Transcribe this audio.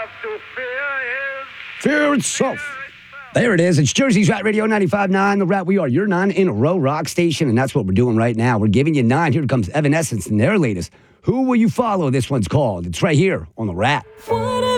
Fear itself. There it is. It's Jersey's Rat Radio 95.9. The Rat, we are your 9 in a row rock station, and that's what we're doing right now. We're giving you 9. Here comes Evanescence and their latest. Who Will You Follow? This one's called. It's right here on The Rat.